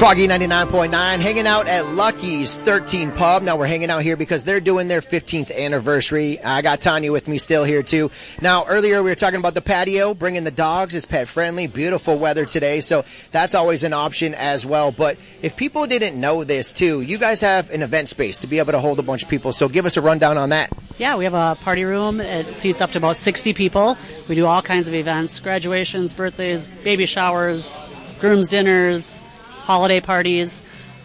Froggy 99.9, hanging out at Lucky's 13 Pub. Now we're hanging out here because they're doing their 15th anniversary. I got Tanya with me still here too. Now earlier we were talking about the patio, bringing the dogs. It's pet friendly, beautiful weather today, so that's always an option as well. But if people didn't know this too, you guys have an event space to be able to hold a bunch of people, so give us a rundown on that. Yeah, we have a party room. It seats up to about 60 people. We do all kinds of events, graduations, birthdays, baby showers, groom's dinners, holiday parties,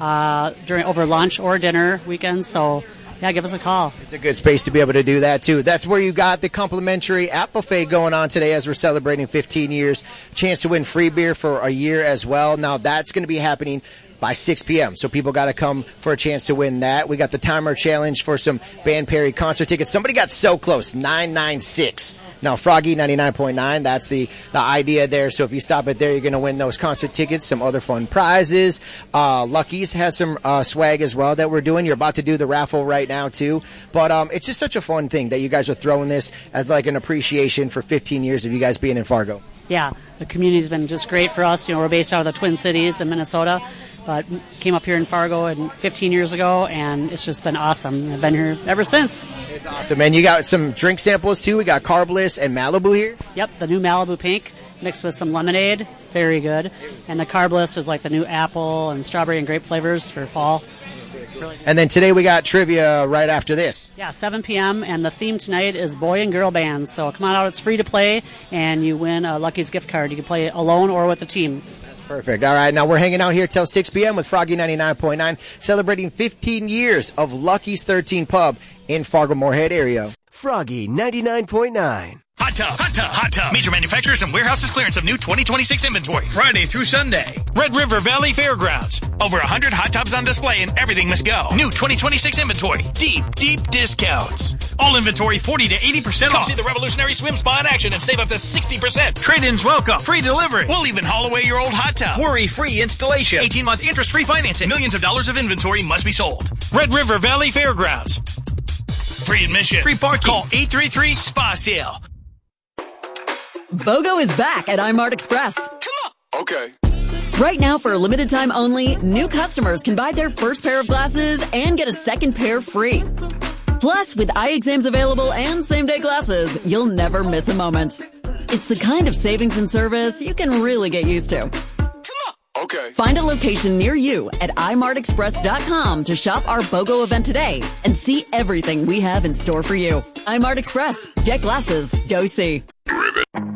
over lunch or dinner weekends. So, yeah, give us a call. It's a good space to be able to do that, too. That's where you got the complimentary app buffet going on today as we're celebrating 15 years. Chance to win free beer for a year as well. Now, that's going to be happening by 6 p.m. So people got to come for a chance to win that. We got the timer challenge for some Band Perry concert tickets. Somebody got so close, 996. Now, Froggy 99.9, that's the idea there. So if you stop it there, you're going to win those concert tickets, some other fun prizes. Lucky's has some swag as well that we're doing. You're about to do the raffle right now, too. But it's just such a fun thing that you guys are throwing this as like an appreciation for 15 years of you guys being in Fargo. Yeah, the community's been just great for us. You know, we're based out of the Twin Cities in Minnesota, but came up here in Fargo 15 years ago, and it's just been awesome. I've been here ever since. It's awesome, man. You got some drink samples, too. We got Carbless and Malibu here. Yep, the new Malibu Pink mixed with some lemonade. It's very good. And the Carbless is like the new apple and strawberry and grape flavors for fall. Really. And then today we got trivia right after this. Yeah, 7 p.m. And the theme tonight is boy and girl bands. So come on out. It's free to play, and you win a Lucky's gift card. You can play alone or with a team. Perfect. All right, now we're hanging out here till 6 p.m. with Froggy 99.9, celebrating 15 years of Lucky's 13 Pub in Fargo-Moorhead area. Froggy 99.9. Hot Tub. Major manufacturers and warehouses clearance of new 2026 inventory. Friday through Sunday. Red River Valley Fairgrounds. Over 100 hot tubs on display and everything must go. New 2026 inventory. Deep discounts. All inventory 40 to 80% off. Come see the revolutionary swim spa in action and save up to 60%. Trade-ins welcome. Free delivery. We'll even haul away your old hot tub. Worry-free installation. 18-month interest-free financing. Millions of dollars of inventory must be sold. Red River Valley Fairgrounds. Free admission. Free parking. Call 833-SPA-SALE. BOGO is back at iMart Express. Come on. Okay. Right now, for a limited time only, new customers can buy their first pair of glasses and get a second pair free. Plus, with eye exams available and same-day glasses, you'll never miss a moment. It's the kind of savings and service you can really get used to. Come on. Okay. Find a location near you at imartexpress.com to shop our BOGO event today and see everything we have in store for you. iMart Express. Get glasses. Go see.